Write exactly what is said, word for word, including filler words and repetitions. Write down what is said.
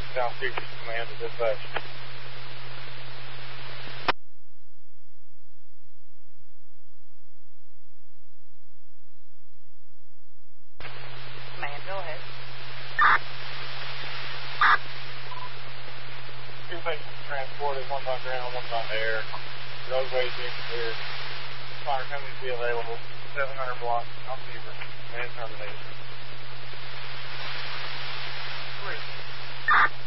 South Futures Command to dispatch. Command, go ahead. Two patients transported, one's on ground, one's on air. Roadways being cleared. Fire company be available. seven hundred block on Beaver. Man terminated. Three.